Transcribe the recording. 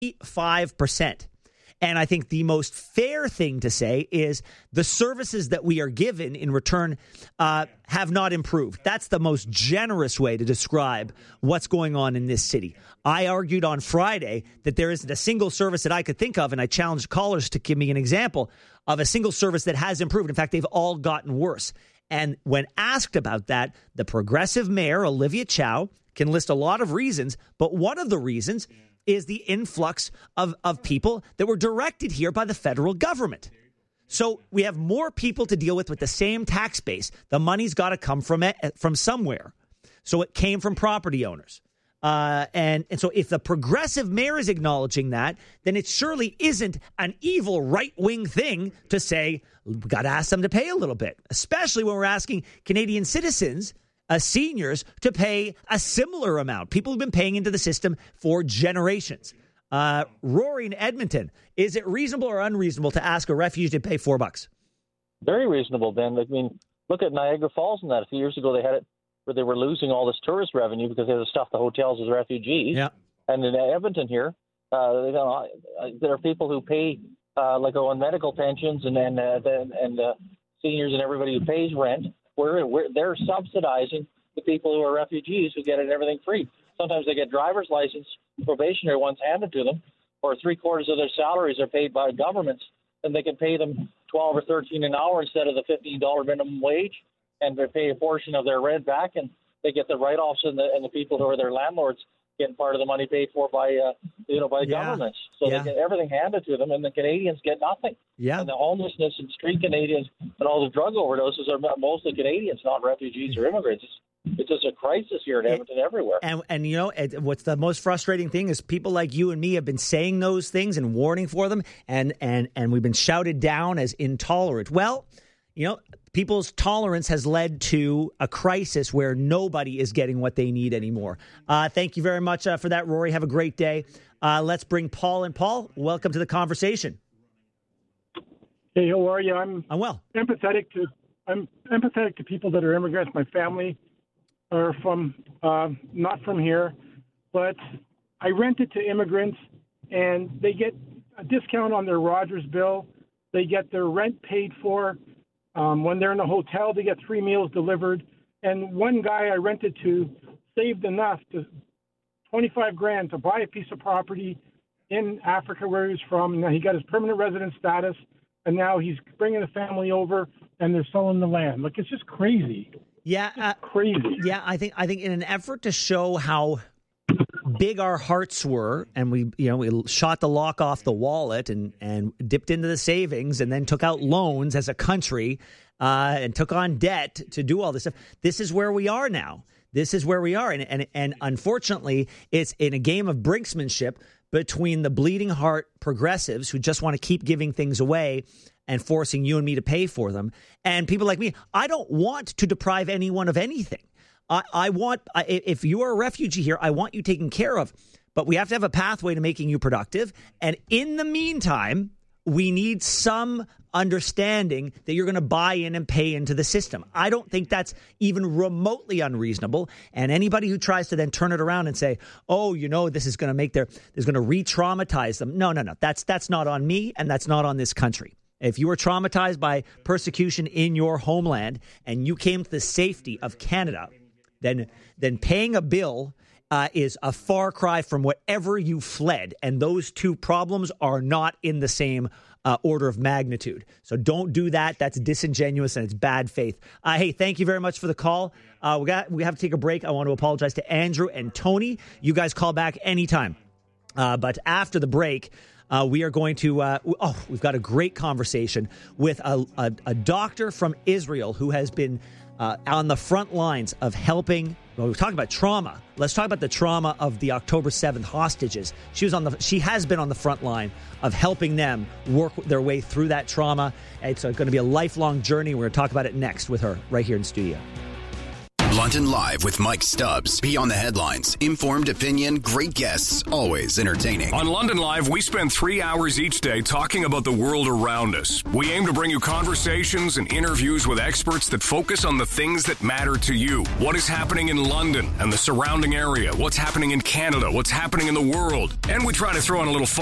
5%. And I think the most fair thing to say is the services that we are given in return have not improved. That's the most generous way to describe what's going on in this city. I argued on Friday that there isn't a single service that I could think of, and I challenged callers to give me an example of a single service that has improved. In fact, they've all gotten worse. And when asked about that, the progressive mayor, Olivia Chow, can list a lot of reasons, but one of the reasons is the influx of people that were directed here by the federal government. So we have more people to deal with the same tax base. The money's got to come from somewhere. So it came from property owners. And so if the progressive mayor is acknowledging that, then it surely isn't an evil right-wing thing to say, we've got to ask them to pay a little bit, especially when we're asking Canadian citizens, seniors, to pay a similar amount. People have been paying into the system for generations. Rory in Edmonton, is it reasonable or unreasonable to ask a refugee to pay $4? Very reasonable, Ben. I mean, look at Niagara Falls and that. A few years ago, they had it where they were losing all this tourist revenue because they had to stuff the hotels with refugees. Yeah. And in Edmonton here, there are people who pay on medical pensions and seniors and everybody who pays rent. They're subsidizing the people who are refugees who get everything free. Sometimes they get driver's license, probationary ones handed to them, or 3/4 of their salaries are paid by governments, and they can pay them $12 or $13 an hour instead of the $15 minimum wage, and they pay a portion of their rent back, and they get the write-offs, and the people who are their landlords getting part of the money paid for by governments. So they get everything handed to them, and the Canadians get nothing. Yeah. And the homelessness and street Canadians and all the drug overdoses are mostly Canadians, not refugees or immigrants. It's just a crisis here in Edmonton everywhere. And you know, what's the most frustrating thing is people like you and me have been saying those things and warning for them, and we've been shouted down as intolerant. Well, you know, people's tolerance has led to a crisis where nobody is getting what they need anymore. Thank you very much for that, Rory. Have a great day. Let's bring Paul in. Paul, welcome to the conversation. Hey, how are you? I'm well. I'm empathetic to people that are immigrants. My family are from not from here, but I rented to immigrants, and they get a discount on their Rogers bill. They get their rent paid for. When they're in a hotel, they get 3 meals delivered. And one guy I rented to saved enough to $25,000 to buy a piece of property in Africa where he was from. Now he got his permanent resident status, and now he's bringing the family over, and they're selling the land. Like, it's just crazy. Yeah, crazy. Yeah, I think in an effort to show how big our hearts were, and we shot the lock off the wallet and dipped into the savings and then took out loans as a country and took on debt to do all this stuff. This is where we are now. This is where we are. And unfortunately, it's in a game of brinksmanship between the bleeding heart progressives who just want to keep giving things away and forcing you and me to pay for them, and people like me. I don't want to deprive anyone of anything. I want, if you are a refugee here, I want you taken care of. But we have to have a pathway to making you productive. And in the meantime, we need some understanding that you're going to buy in and pay into the system. I don't think that's even remotely unreasonable. And anybody who tries to then turn it around and say, oh, this is going to is going to re-traumatize them. No. That's not on me, and that's not on this country. If you were traumatized by persecution in your homeland and you came to the safety of Canada, then paying a bill is a far cry from whatever you fled. And those two problems are not in the same order of magnitude. So don't do that. That's disingenuous and it's bad faith. Hey, thank you very much for the call. We have to take a break. I want to apologize to Andrew and Tony. You guys call back anytime. But after the break, we are going to, we've got a great conversation with a doctor from Israel who has been on the front lines of helping. Well, we're talking about trauma. Let's talk about the trauma of the October 7th hostages. She has been on the front line of helping them work their way through that trauma. It's going to be a lifelong journey. We're going to talk about it next with her right here in studio. London Live with Mike Stubbs. Beyond the headlines, informed opinion, great guests, always entertaining. On London Live, we spend 3 hours each day talking about the world around us. We aim to bring you conversations and interviews with experts that focus on the things that matter to you. What is happening in London and the surrounding area? What's happening in Canada? What's happening in the world? And we try to throw in a little fun